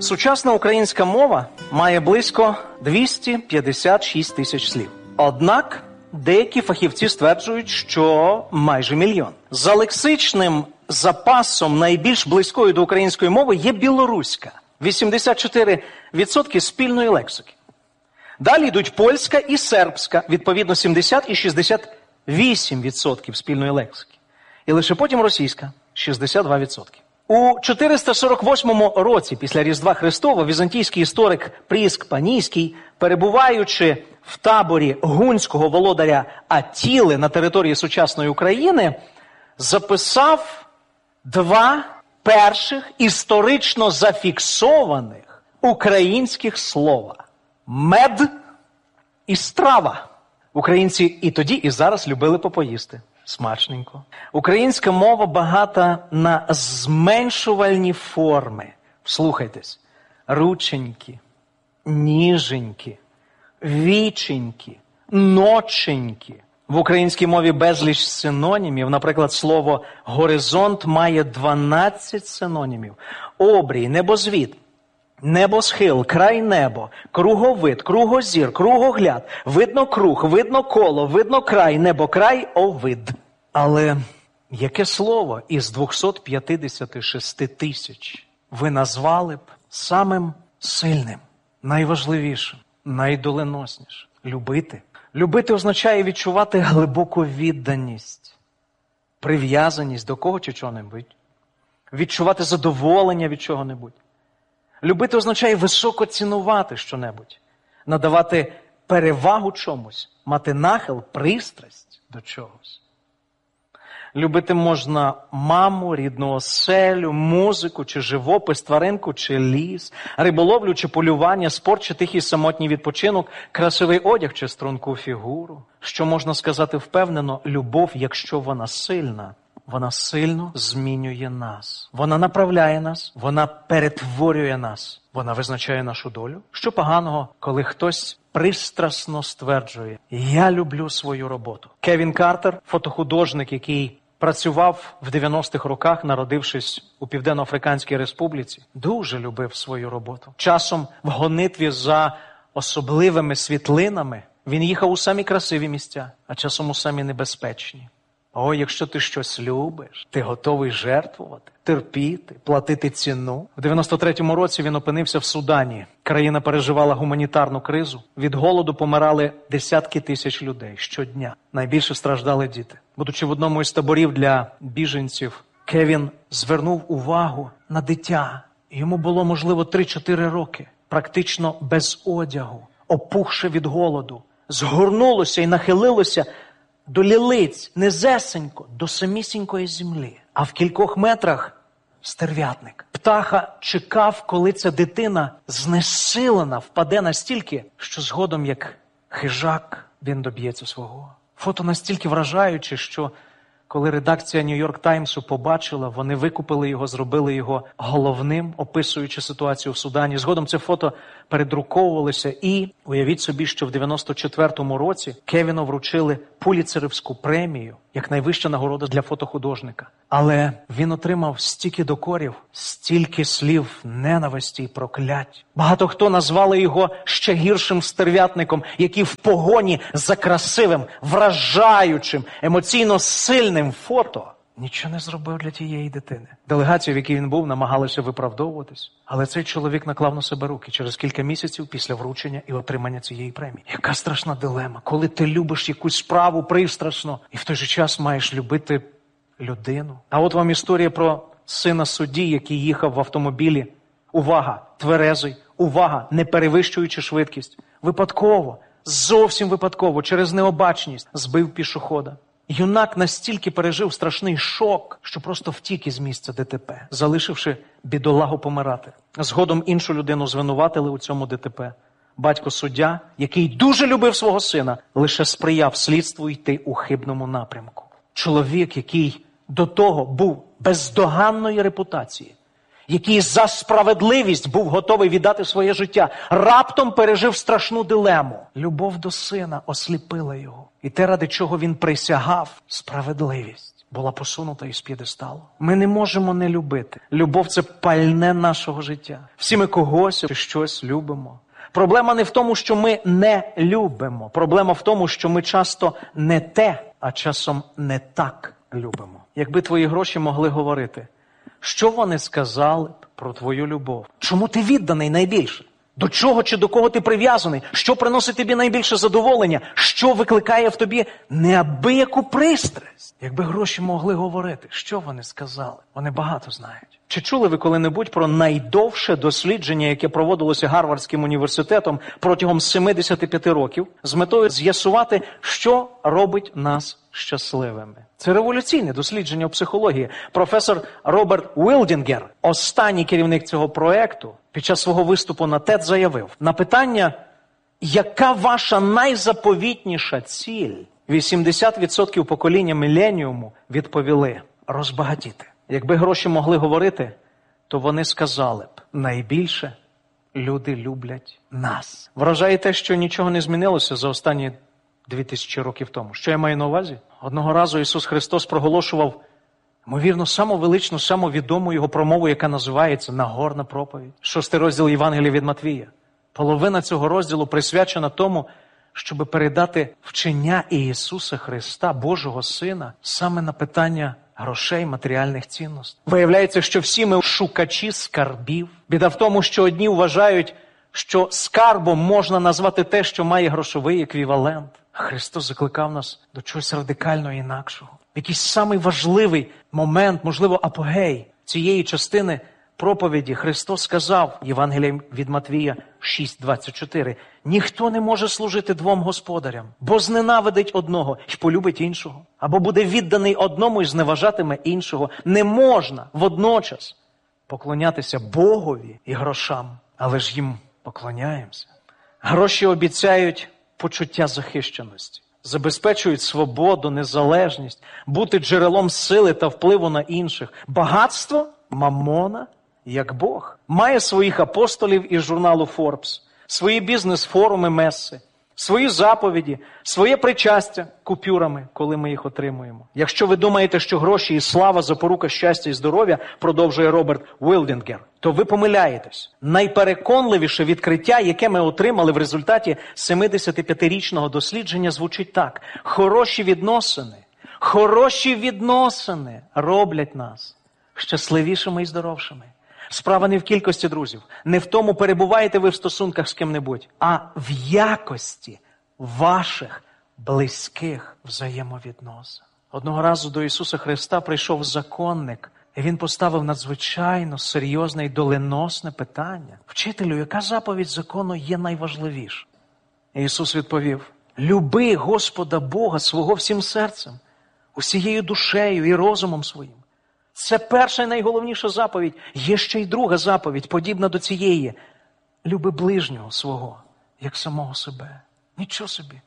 Сучасна українська мова має близько 256 тисяч слів. Однак деякі фахівці стверджують, що майже мільйон. За лексичним запасом найбільш близькою до української мови є білоруська. 84% спільної лексики. Далі йдуть польська і сербська, відповідно 70 і 68% спільної лексики. І лише потім російська, 62%. У 448 році після Різдва Христова візантійський історик Пріск Панійський, перебуваючи в таборі гунського володаря Аттіли на території сучасної України, записав два перших історично зафіксованих українських слова – мед і страва. Українці і тоді, і зараз любили попоїсти. Смачненько. Українська мова багата на зменшувальні форми. Вслухайтесь. Рученьки, ніженьки, віченьки, ноченьки. В українській мові безліч синонімів. Наприклад, слово «горизонт» має 12 синонімів. Обрій, небозвід, небосхил, край небо, круговид, кругозір, кругогляд, видно круг, видно коло, видно край, небокрай, овид. Але яке слово із 256 тисяч ви назвали б самим сильним, найважливішим, найдоленоснішим? Любити. Любити означає відчувати глибоку відданість, прив'язаність до кого чи чого-небудь, відчувати задоволення від чого-небудь. Любити означає високо цінувати що-небудь, надавати перевагу чомусь, мати нахил, пристрасть до чогось. Любити можна маму, рідну оселю, музику чи живопис, тваринку чи ліс, риболовлю чи полювання, спорт чи тихий самотній відпочинок, красивий одяг чи струнку фігуру. Що можна сказати впевнено, любов, якщо вона сильна, вона сильно змінює нас. Вона направляє нас, вона перетворює нас, вона визначає нашу долю. Що поганого, коли хтось пристрасно стверджує «Я люблю свою роботу». Кевін Картер, фотохудожник, який працював в 90-х роках, народившись у Південно-Африканській Республіці, дуже любив свою роботу. Часом в гонитві за особливими світлинами він їхав у самі красиві місця, а часом у самі небезпечні. О, якщо ти щось любиш, ти готовий жертвувати, терпіти, платити ціну. В 93-му році він опинився в Судані. Країна переживала гуманітарну кризу. Від голоду помирали десятки тисяч людей щодня. Найбільше страждали діти. Будучи в одному із таборів для біженців, Кевін звернув увагу на дитя. Йому було, можливо, 3-4 роки. Практично без одягу, опухше від голоду. Згорнулося і нахилилося до лілиць, низесенько, до самісінької землі. А в кількох метрах стерв'ятник. Птаха чекав, коли ця дитина знесилена впаде настільки, що згодом, як хижак, він доб'ється свого. Фото настільки вражаюче, що коли редакція Нью-Йорк Таймсу побачила, вони викупили його, зробили його головним, описуючи ситуацію в Судані. Згодом це фото передруковувалося і, уявіть собі, що в 94-му році Кевіну вручили Пуліцерівську премію, як найвища нагорода для фотохудожника. Але він отримав стільки докорів, стільки слів ненависті і проклять. Багато хто назвали його ще гіршим стерв'ятником, який в погоні за красивим, вражаючим, емоційно сильним фото нічого не зробив для тієї дитини. Делегація, в якій він був, намагалася виправдовуватись. Але цей чоловік наклав на себе руки через кілька місяців після вручення і отримання цієї премії. Яка страшна дилема, коли ти любиш якусь справу пристрасно і в той же час маєш любити людину. А от вам історія про сина судді, який їхав в автомобілі. Увага, тверезий, увага, не перевищуючи швидкість. Випадково, зовсім випадково, через необачність збив пішохода. Юнак настільки пережив страшний шок, що просто втік із місця ДТП, залишивши бідолагу помирати. Згодом іншу людину звинуватили у цьому ДТП. Батько-суддя, який дуже любив свого сина, лише сприяв слідству йти у хибному напрямку. Чоловік, який до того був бездоганної репутації, який за справедливість був готовий віддати своє життя, раптом пережив страшну дилему. Любов до сина осліпила його. І те, ради чого він присягав – справедливість. була посунута із п'єдесталу. Ми не можемо не любити. Любов – це пальне нашого життя. Всі ми когось чи щось любимо. Проблема не в тому, що ми не любимо. Проблема в тому, що ми часто не те, а часом не так любимо. Якби твої гроші могли говорити, що вони сказали б про твою любов? Чому ти відданий найбільше? До чого чи до кого ти прив'язаний? Що приносить тобі найбільше задоволення? Що викликає в тобі неабияку пристрасть? Якби гроші могли говорити, що вони сказали? Вони багато знають. Чи чули ви коли-небудь про найдовше дослідження, яке проводилося Гарвардським університетом протягом 75 років, з метою з'ясувати, що робить нас щасливими? Це революційне дослідження у психології. Професор Роберт Уілдінгер, останній керівник цього проєкту, під час свого виступу на TED заявив, на питання, яка ваша найзаповітніша ціль, 80% покоління міленіуму відповіли – розбагатіти. Якби гроші могли говорити, то вони сказали б, найбільше люди люблять нас. Вражає те, що нічого не змінилося за останні 2000 років тому. Що я маю на увазі? Одного разу Ісус Христос проголошував, ймовірно, саму величну, саму відому його промову, яка називається «Нагорна проповідь». 6 розділ Євангелія від Матвія. Половина цього розділу присвячена тому, щоб передати вчення Ісуса Христа, Божого Сина, саме на питання грошей, матеріальних цінностей. Виявляється, що всі ми шукачі скарбів. Біда в тому, що одні вважають, що скарбом можна назвати те, що має грошовий еквівалент. А Христос закликав нас до чогось радикально інакшого. Якийсь самий важливий момент, можливо, апогей цієї частини проповіді Христос сказав, Євангеліє від Матвія 6:24, ніхто не може служити двом господарям, бо зненавидить одного і полюбить іншого, або буде відданий одному і зневажатиме іншого. Не можна водночас поклонятися Богові і грошам, але ж їм поклоняємося. Гроші обіцяють почуття захищеності, забезпечують свободу, незалежність, бути джерелом сили та впливу на інших. Багатство, мамона, як Бог, має своїх апостолів із журналу Forbes, свої бізнес-форуми, меси, свої заповіді, своє причастя купюрами, коли ми їх отримуємо. Якщо ви думаєте, що гроші і слава – запорука щастя і здоров'я, продовжує Роберт Уілдінгер, то ви помиляєтесь. Найпереконливіше відкриття, яке ми отримали в результаті 75-річного дослідження, звучить так. Хороші відносини роблять нас щасливішими і здоровшими. Справа не в кількості друзів, не в тому, перебуваєте ви в стосунках з ким-небудь, а в якості ваших близьких взаємовідносин. Одного разу до Ісуса Христа прийшов законник, і Він поставив надзвичайно серйозне і доленосне питання. Вчителю, яка заповідь закону є найважливіша? І Ісус відповів, люби Господа Бога свого всім серцем, усією душею і розумом своїм. Це перша і найголовніша заповідь. Є ще й друга заповідь, подібна до цієї. Люби ближнього свого, як самого себе. Нічого собі.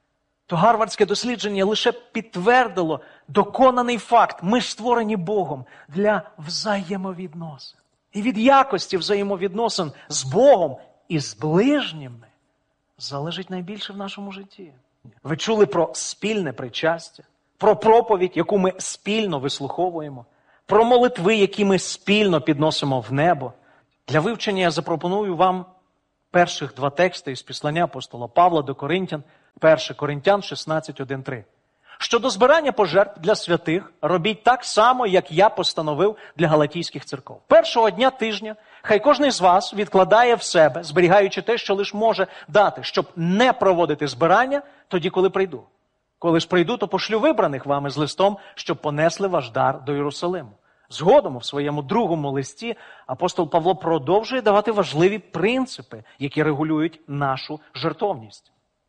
То гарвардське дослідження лише підтвердило доконаний факт. Ми ж створені Богом для взаємовідносин. І від якості взаємовідносин з Богом і з ближніми залежить найбільше в нашому житті. Ви чули про спільне причастя, про проповідь, яку ми спільно вислуховуємо, про молитви, які ми спільно підносимо в небо. Для вивчення я запропоную вам перших два тексти із післання апостола Павла до Коринтян, 1 Коринтян 16:1-3. Щодо збирання пожертв для святих, робіть так само, як я постановив для галатійських церков. Першого дня тижня хай кожен з вас відкладає в себе, зберігаючи те, що лише може дати, щоб не проводити збирання тоді, коли прийду. Коли ж прийду, то пошлю вибраних вами з листом, щоб понесли ваш дар до Єрусалиму. Згодом, у своєму другому листі, апостол Павло продовжує давати важливі принципи, які регулюють нашу жертовність.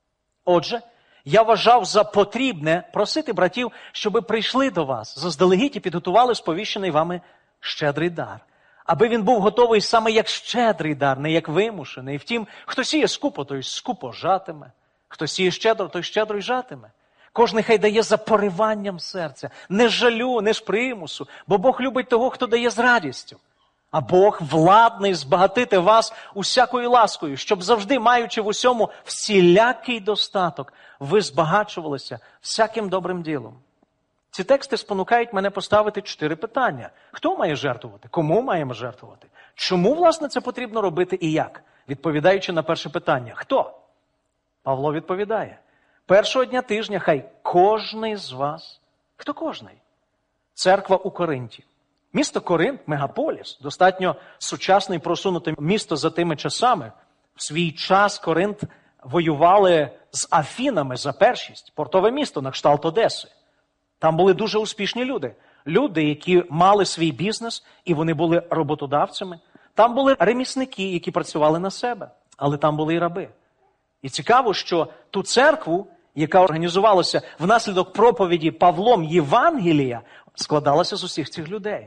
Отже, я вважав за потрібне просити братів, щоби прийшли до вас, заздалегідь і підготували сповіщений вами щедрий дар. Аби він був готовий саме як щедрий дар, не як вимушений. Втім, хто сіє скупо, той скупо жатиме. Хто сіє щедро, той щедро й жатиме. Кожен хай дає за пориванням серця, не з жалю, не з примусу, бо Бог любить того, хто дає з радістю. А Бог владний збагатити вас усякою ласкою, щоб завжди, маючи в усьому всілякий достаток, ви збагачувалися всяким добрим ділом. Ці тексти спонукають мене поставити 4 питання. Хто має жертвувати? Кому маємо жертвувати? Чому, власне, це потрібно робити і як? Відповідаючи на перше питання. Хто? Павло відповідає. Першого дня тижня хай кожний з вас. Хто кожний? Церква у Коринті. Місто Коринт, мегаполіс, достатньо сучасне і просунуте місто за тими часами. В свій час Коринт воювали з Афінами за першість. Портове місто на кшталт Одеси. Там були дуже успішні люди. Люди, які мали свій бізнес, і вони були роботодавцями. Там були ремісники, які працювали на себе. Але там були і раби. І цікаво, що ту церкву, яка організувалася внаслідок проповіді Павлом Євангелія, складалася з усіх цих людей.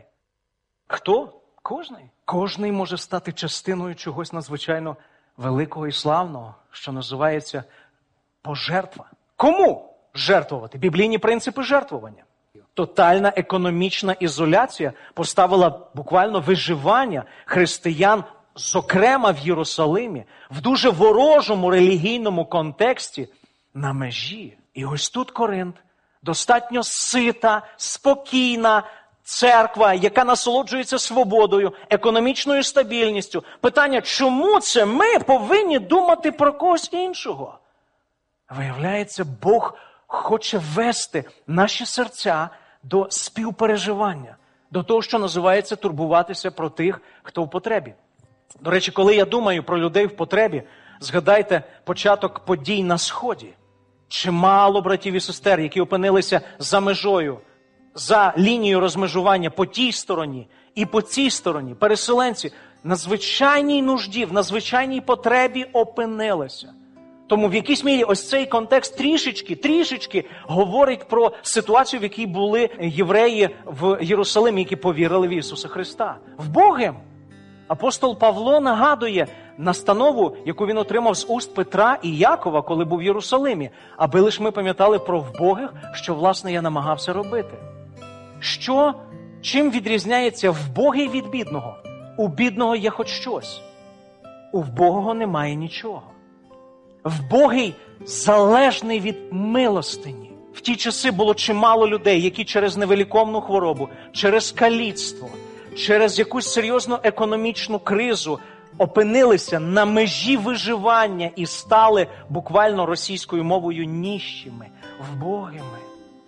Хто? Кожний. Кожний може стати частиною чогось надзвичайно великого і славного, що називається пожертва. Кому жертвувати? Біблійні принципи жертвування. Тотальна економічна ізоляція поставила буквально виживання християн, зокрема в Єрусалимі, в дуже ворожому релігійному контексті на межі. І ось тут Коринт, достатньо сита, спокійна церква, яка насолоджується свободою, економічною стабільністю. Питання, чому це ми повинні думати про когось іншого? Виявляється, Бог хоче вести наші серця до співпереживання, до того, що називається турбуватися про тих, хто в потребі. До речі, коли я думаю про людей в потребі, згадайте початок подій на Сході. Чимало братів і сестер, які опинилися за межою, за лінією розмежування по тій стороні і по цій стороні, переселенці, на звичайній нужді, в надзвичайній потребі опинилися. Тому в якійсь мірі ось цей контекст трішечки говорить про ситуацію, в якій були євреї в Єрусалимі, які повірили в Ісуса Христа. Вбогим. Апостол Павло нагадує настанову, яку він отримав з уст Петра і Якова, коли був в Єрусалимі, аби лише ми пам'ятали про вбогих, що, власне, я намагався робити. Чим відрізняється вбогий від бідного? У бідного є хоч щось. У вбогого немає нічого. Вбогий залежний від милостині. В ті часи було чимало людей, які через невиліковну хворобу, через каліцтво, через якусь серйозну економічну кризу опинилися на межі виживання і стали буквально російською мовою ніщими, вбогими.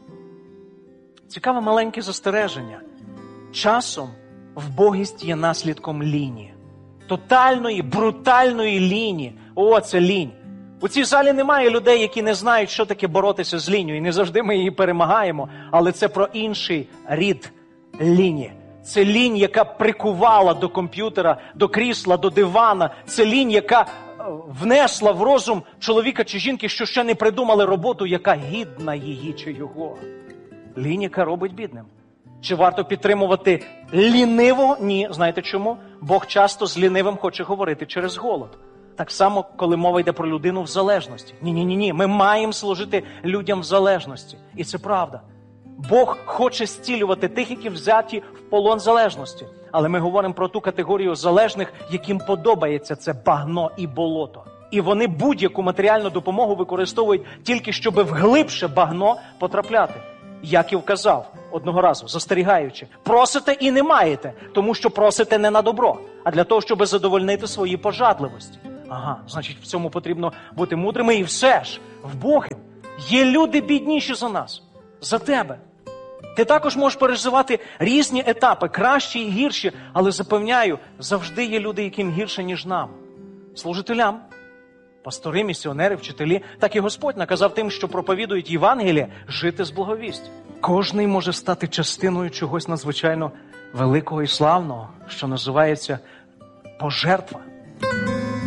Цікаве маленьке застереження. Часом вбогість є наслідком лінії. Тотальної, брутальної лінії. О, це лінь. У цій залі немає людей, які не знають, що таке боротися з лінію. І не завжди ми її перемагаємо. Але це про інший рід лінії. Це лінь, яка прикувала до комп'ютера, до крісла, до дивана. Це лінь, яка внесла в розум чоловіка чи жінки, що ще не придумали роботу, яка гідна її чи його. Лінь, яка робить бідним. Чи варто підтримувати лінивого? Ні. Знаєте чому? Бог часто з лінивим хоче говорити через голод. Так само, коли мова йде про людину в залежності. Ні. Ми маємо служити людям в залежності. І це правда. Бог хоче зцілювати тих, які взяті в полон залежності. Але ми говоримо про ту категорію залежних, яким подобається це багно і болото. І вони будь-яку матеріальну допомогу використовують тільки, щоб вглибше багно потрапляти. Яків казав одного разу, застерігаючи, просите і не маєте, тому що просите не на добро, а для того, щоб задовольнити свої пожадливості. Ага, значить, в цьому потрібно бути мудрими. І все ж, вбогим є люди бідніші за нас, за тебе. Ти також можеш переживати різні етапи, кращі і гірші, але запевняю, завжди є люди, яким гірше, ніж нам. Служителям, пастори, місіонери, вчителі, так і Господь наказав тим, що проповідують Євангеліє, жити з благовістю. Кожний може стати частиною чогось надзвичайно великого і славного, що називається пожертва.